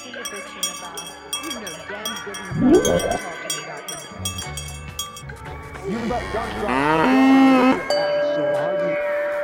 you bitching about? You know damn good and well what you're talking about, you. You bet gumdrops.